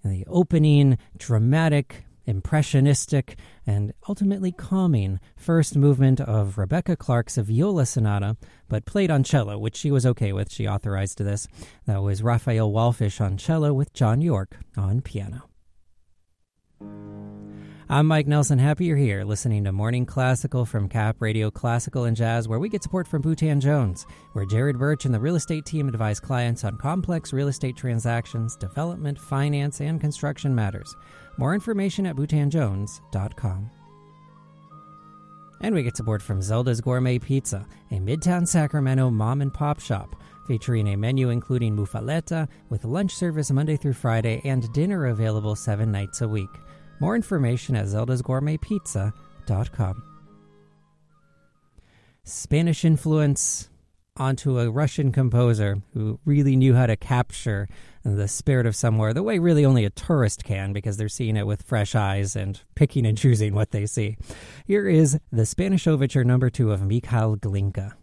the opening, dramatic, impressionistic, and ultimately calming first movement of Rebecca Clark's Viola Sonata, but played on cello, which she was okay with. She authorized this. That was Raphael Wallfisch on cello with John York on piano. I'm Mike Nelson. Happy you're here, listening to Morning Classical from Cap Radio Classical and Jazz, where we get support from Bhutan Jones, where Jared Birch and the real estate team advise clients on complex real estate transactions, development, finance, and construction matters. More information at bhutanjones.com. And we get support from Zelda's Gourmet Pizza, a Midtown Sacramento mom-and-pop shop, featuring a menu including muffaletta, with lunch service Monday through Friday and dinner available 7 nights a week. More information at zeldasgourmetpizza.com. Spanish influence onto a Russian composer who really knew how to capture the spirit of somewhere the way really only a tourist can, because they're seeing it with fresh eyes and picking and choosing what they see. Here is the Spanish Overture No. 2 of Mikhail Glinka.